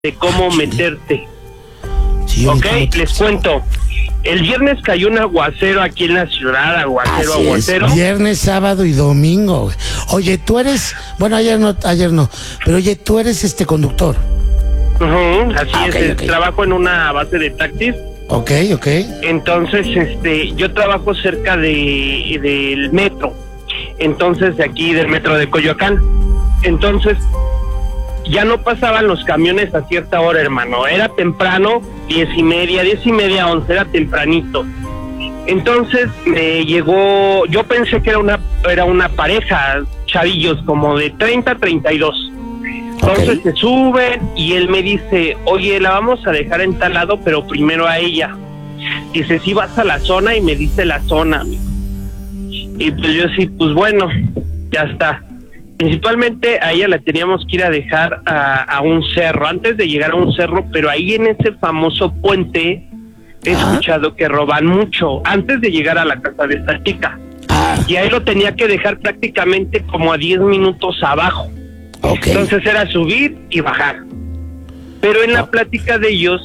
de cómo meterte. Sí, Ok, les cuento. El viernes cayó un aguacero aquí en la ciudad, aguacero. Viernes, sábado y domingo, güey. Oye, tú eres, bueno, ayer no, pero oye, tú eres conductor. Así es, okay. Trabajo en una base de taxis. Ok. Entonces, yo trabajo cerca del metro. Entonces, de aquí del metro de Coyoacán. Entonces, ya no pasaban los camiones a cierta hora, hermano. Era temprano, 10:30, 11, era tempranito. Entonces me llegó, yo pensé que era una pareja, chavillos como de 30, 32. Entonces se suben y él me dice, oye, la vamos a dejar en tal lado, pero primero a ella. Dice, si vas a la zona, y me dice la zona, amigo. Y pues yo sí, pues bueno, ya está. Principalmente a ella la teníamos que ir a dejar a un cerro, antes de llegar a un cerro, pero ahí en ese famoso puente he escuchado que roban mucho, antes de llegar a la casa de esta chica. Y ahí lo tenía que dejar prácticamente como a 10 minutos abajo. Entonces era subir y bajar. Pero en la plática de ellos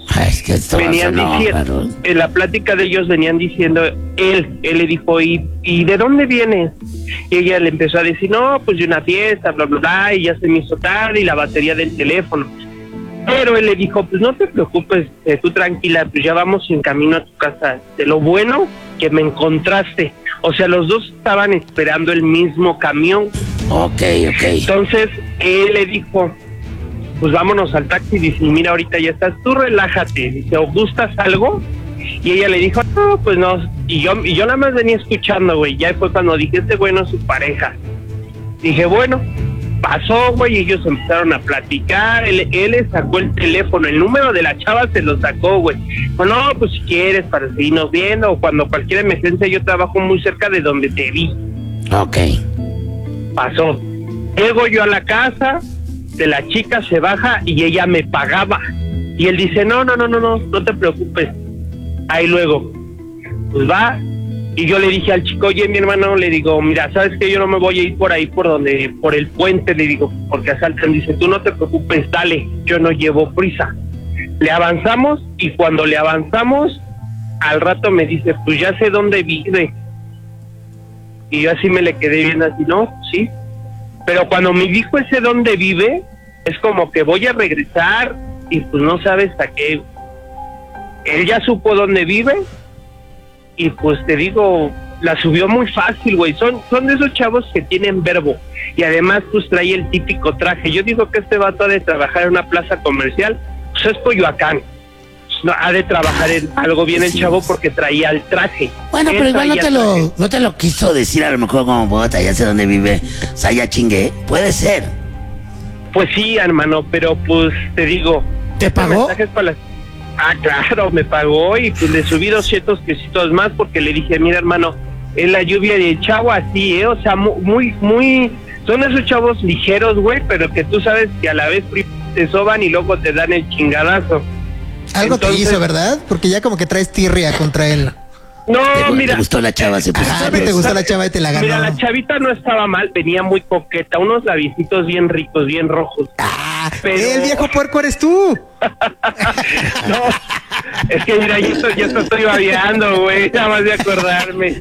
venían diciendo, él le dijo, ¿y de dónde vienes? Y ella le empezó a decir, no, pues de una fiesta, bla, bla, bla, y ya se me hizo tarde, y la batería del teléfono. Pero él le dijo, pues no te preocupes, tú tranquila, pues ya vamos en camino a tu casa. De lo bueno que me encontraste. O sea, los dos estaban esperando el mismo camión. Ok. Entonces, él le dijo, pues vámonos al taxi. Dice, mira, ahorita ya estás, tú relájate. Dice, ¿o gustas algo? Y ella le dijo, no, pues no. Y yo nada más venía escuchando, güey. Ya fue cuando dije, bueno es su pareja. Dije, bueno, pasó, güey, y ellos empezaron a platicar. Él le sacó el teléfono, el número de la chava se lo sacó, güey. Bueno, pues si quieres, para seguirnos viendo, o cuando cualquier emergencia, yo trabajo muy cerca de donde te vi. Ok. Pasó. Llego yo a la casa de la chica, se baja y ella me pagaba. Y él dice, no te preocupes. Ahí luego, pues va. Y yo le dije al chico, oye, mi hermano, le digo, mira, ¿sabes qué? Yo no me voy a ir por ahí, por el puente, le digo, porque asaltan. Dice, tú no te preocupes, dale, yo no llevo prisa. Le avanzamos, y cuando le avanzamos, al rato me dice, pues ya sé dónde vive. Y yo así me le quedé viendo así, ¿no? Sí. Pero cuando me dijo ese dónde vive, es como que voy a regresar, y pues no sabes a qué. Él ya supo dónde vive, y pues te digo, la subió muy fácil, güey. Son de esos chavos que tienen verbo, y además pues trae el típico traje. Yo digo que este vato ha de trabajar en una plaza comercial, pues es Coyoacán. No, ha de trabajar en algo bien el chavo, porque traía el traje. Bueno, pero igual no te lo quiso decir, a lo mejor como bota, ya sé dónde vive, o sea, ya chingué, puede ser. Pues sí, hermano, pero pues te digo, ¿te pagó? Claro, me pagó, y pues le subí 200 pesitos más, porque le dije, mira, hermano, es la lluvia de chavo así, o sea, muy, son esos chavos ligeros, güey, pero que tú sabes que a la vez te soban y luego te dan el chingadazo. Algo te hizo, ¿verdad? Porque ya como que traes tirria contra él. No, mira. ¿Te gustó la chava? Se puso te gustó la chava y te la ganó. Mira, la chavita no estaba mal, venía muy coqueta, unos labiecitos bien ricos, bien rojos. Pero el viejo puerco eres tú. No, es que mira, yo te estoy babeando, güey, nada más de acordarme.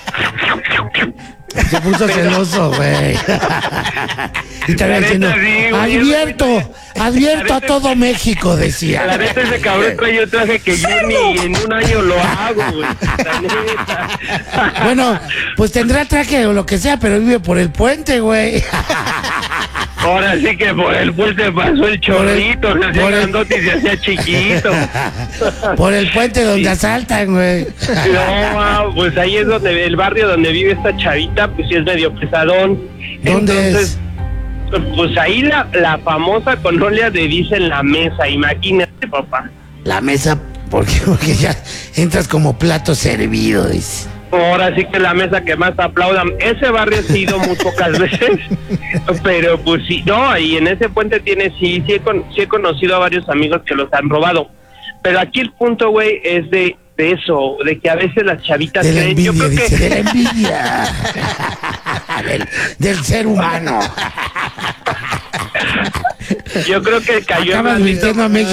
Se puso celoso, güey. Y también diciendo, advierto a todo México, decía. La neta, ese cabrón trae un traje que yo ni en un año lo hago, güey. La neta. Bueno, pues tendrá traje o lo que sea, pero vive por el puente, güey. Ahora sí que por el puente pasó el chorrito, se hacía grandote y se hacía chiquito. Por el puente donde asaltan, güey. No, pues ahí es donde el barrio donde vive esta chavita, pues sí es medio pesadón. ¿Dónde es? Pues ahí la famosa colonia de Dicen La Mesa, imagínate, papá. La mesa, porque ya entras como plato servido, dice. Ahora sí que la mesa que más aplaudan. Ese barrio he ido muy pocas veces, pero pues sí, no, y en ese puente sí he conocido a varios amigos que los han robado. Pero aquí el punto, güey, es de eso, de que a veces las chavitas creen, envidia, yo creo que de la envidia del ser humano. Yo creo que cayó Acabas blandito. mintiendo a México.